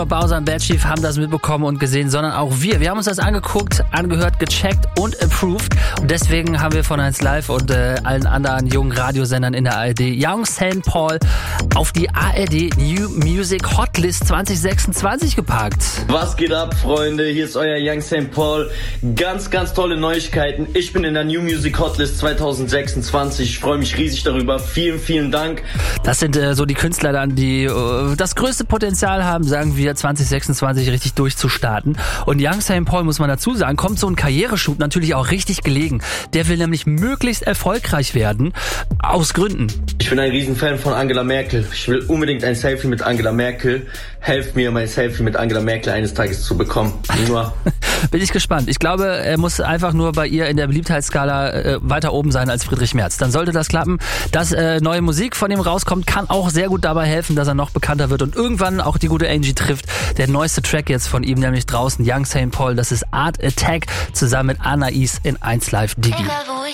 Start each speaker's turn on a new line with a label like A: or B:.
A: Bowser und Bad Chief haben das mitbekommen und gesehen, sondern auch wir. Wir haben uns das angeguckt, angehört, gecheckt und approved. Und deswegen haben wir von 1 Live und allen anderen jungen Radiosendern in der ARD Young St. Paul auf die ARD New Music Hotlist 2026 gepackt.
B: Was geht ab, Freunde? Hier ist euer Young St. Paul. Ganz, ganz tolle Neuigkeiten. Ich bin in der New Music Hotlist 2026. Ich freue mich riesig darüber. Vielen, vielen Dank.
A: Das sind so die Künstler dann, die das größte Potenzial haben, sagen wir, 2026 richtig durchzustarten. Und Young St. Paul, muss man dazu sagen, kommt so ein Karriereschub natürlich auch richtig gelegen. Der will nämlich möglichst erfolgreich werden, aus Gründen.
B: Ich bin ein Riesenfan von Angela Merkel. Ich will unbedingt ein Selfie mit Angela Merkel. Helft mir, mein Selfie mit Angela Merkel eines Tages zu bekommen. Nur.
A: Bin ich gespannt. Ich glaube, er muss einfach nur bei ihr in der Beliebtheitsskala weiter oben sein als Friedrich Merz. Dann sollte das klappen. Dass neue Musik von ihm rauskommt, kann auch sehr gut dabei helfen, dass er noch bekannter wird und irgendwann auch die gute Angie trifft. Der neueste Track jetzt von ihm, nämlich draußen, Young St. Paul, das ist Art Attack, zusammen mit Anais in 1 Live Digi.